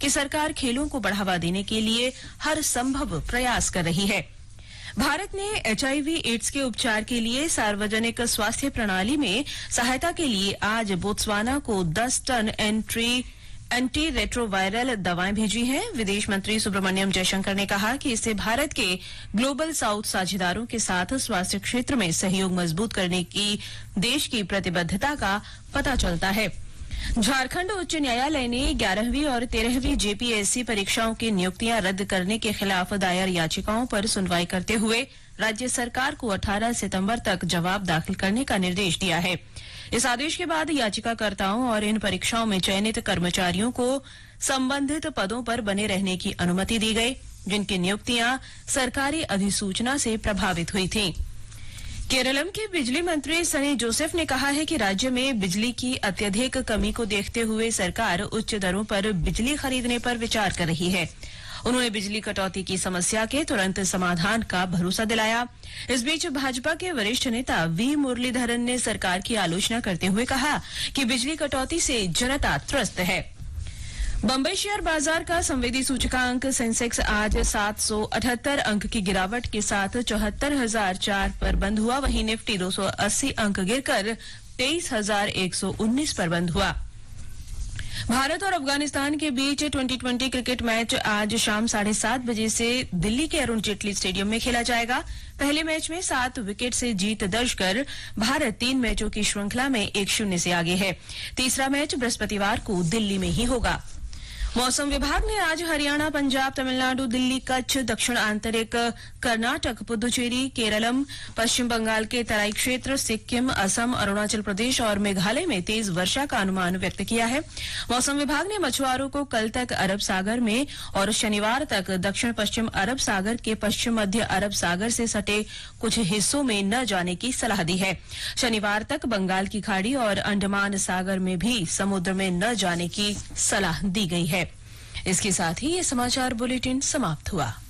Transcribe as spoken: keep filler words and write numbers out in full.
कि सरकार खेलों को बढ़ावा देने के लिए हर संभव प्रयास कर रही है। भारत ने एचआईवी एड्स के उपचार के लिए सार्वजनिक स्वास्थ्य प्रणाली में सहायता के लिए आज बोत्सवाना को दस टन एंट्री एंटी रेट्रोवायरल दवाएं भेजी हैं। विदेश मंत्री सुब्रमण्यम जयशंकर ने कहा कि इससे भारत के ग्लोबल साउथ साझेदारों के साथ स्वास्थ्य क्षेत्र में सहयोग मजबूत करने की देश की प्रतिबद्धता का पता चलता है। झारखंड उच्च न्यायालय ने ग्यारहवीं और तेरहवीं जेपीएससी परीक्षाओं की नियुक्तियां रद्द करने के खिलाफ दायर याचिकाओं पर सुनवाई करते हुए राज्य सरकार को अठारह सितंबर तक जवाब दाखिल करने का निर्देश दिया है। इस आदेश के बाद याचिकाकर्ताओं और इन परीक्षाओं में चयनित कर्मचारियों को संबंधित पदों पर बने रहने की अनुमति दी गई, जिनकी नियुक्तियां सरकारी अधिसूचना से प्रभावित हुई थीं। केरलम के बिजली मंत्री सनी जोसेफ ने कहा है कि राज्य में बिजली की अत्यधिक कमी को देखते हुए सरकार उच्च दरों पर बिजली खरीदने पर विचार कर रही है। उन्होंने बिजली कटौती की समस्या के तुरंत समाधान का भरोसा दिलाया। इस बीच भाजपा के वरिष्ठ नेता वी मुरलीधरन ने सरकार की आलोचना करते हुए कहा कि बिजली कटौती से जनता त्रस्त है। बंबई शेयर बाजार का संवेदी सूचकांक सेंसेक्स आज सात सौ अठहत्तर अंक की गिरावट के साथ चौहत्तर हजार चार पर बंद हुआ। वहीं निफ्टी दो सौ अस्सी अंक गिरकर तेईस हजार एक सौ उन्नीस पर बंद हुआ। भारत और अफगानिस्तान के बीच ट्वेंटी ट्वेंटी क्रिकेट मैच आज शाम साढ़े सात बजे से दिल्ली के अरुण जेटली स्टेडियम में खेला जाएगा। पहले मैच में सात विकेट से जीत दर्ज कर भारत तीन मैचों की श्रृंखला में एक शून्य से आगे है। तीसरा मैच बृहस्पतिवार को दिल्ली में ही होगा। मौसम विभाग ने आज हरियाणा, पंजाब, तमिलनाडु, दिल्ली, कच्छ, दक्षिण आंतरिक कर्नाटक, पुदुचेरी, केरलम, पश्चिम बंगाल के तराई क्षेत्र, सिक्किम, असम, अरुणाचल प्रदेश और मेघालय में तेज वर्षा का अनुमान व्यक्त किया है। मौसम विभाग ने मछुआरों को कल तक अरब सागर में और शनिवार तक दक्षिण पश्चिम अरब सागर के पश्चिम मध्य अरब सागर से सटे कुछ हिस्सों में न जाने की सलाह दी है। शनिवार तक बंगाल की खाड़ी और अंडमान सागर में भी समुद्र में न जाने की सलाह दी गई है। इसके साथ ही ये समाचार बुलेटिन समाप्त हुआ।